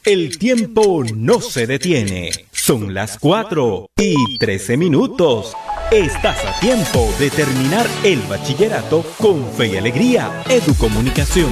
El tiempo no se detiene. Son las 4:13. Estás a tiempo de terminar el bachillerato con fe y alegría. Educomunicación.